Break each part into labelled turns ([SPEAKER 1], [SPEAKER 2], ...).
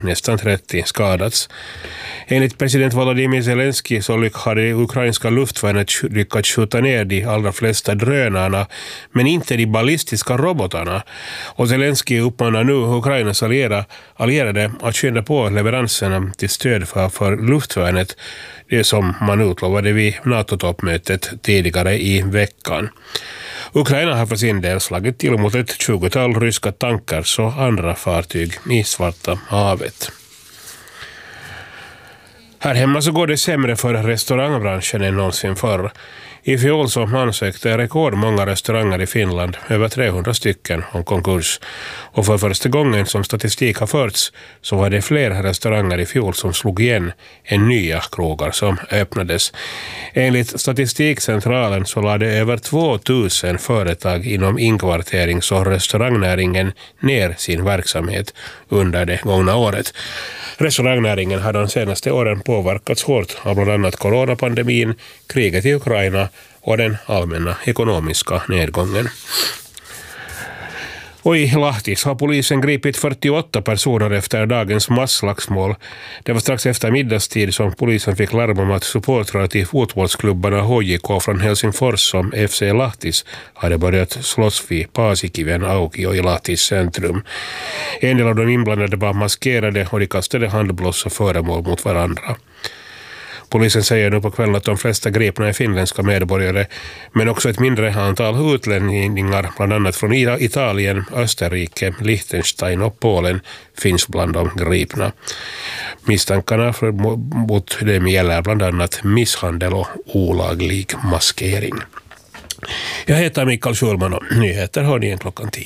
[SPEAKER 1] nästan 30 skadats. Enligt president Volodymyr Zelensky så hade det ukrainska luftvärnet lyckats skjuta ner de allra flesta drönarna, men inte de ballistiska robotarna. Och Zelensky uppmanar nu Ukrainas allierade att skynda på leveranserna till stöd för luftvärnet, det som man utlovade vid NATO-toppmötet tidigare i veckan. Ukraina har för sin del slagit till mot ett 20-tal ryska tankers och andra fartyg i Svarta havet. Här hemma så går det sämre för restaurangbranschen än någonsin förr. I fjol så ansökte rekordmånga restauranger i Finland, över 300 stycken, om konkurs. Och för första gången som statistik har förts så var det fler restauranger i fjol som slog igen än nya krogar som öppnades. Enligt Statistikcentralen så lade över 2000 företag inom inkvarterings- och restaurangnäringen ner sin verksamhet under det gångna året. Restaurangnäringen har de senaste åren påverkats hårt av bland annat coronapandemin, kriget i Ukraina och den allmänna ekonomiska nedgången. Och i Lahtis har polisen gripit 48 personer efter dagens masslagsmål. Det var strax efter middagstid som polisen fick larm om att supportrar till fotbollsklubbarna HJK från Helsingfors som FC Lahtis hade börjat slåss vid Paasikiven Aukio i Lahtis centrum. En del av de inblandade var maskerade och de kastade handbloss och föremål mot varandra. Polisen säger nu på kvällen att de flesta gripna är finländska medborgare, men också ett mindre antal utlänningar, bland annat från Italien, Österrike, Liechtenstein och Polen, finns bland de gripna. Misstankarna mot dem gäller bland annat misshandel och olaglig maskering. Jag heter Mikael Schulman och nyheter hör ni igen 10:00.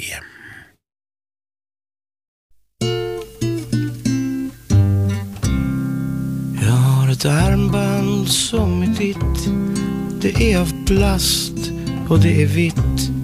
[SPEAKER 2] Ett armband som är ditt, det är av plast och det är vitt.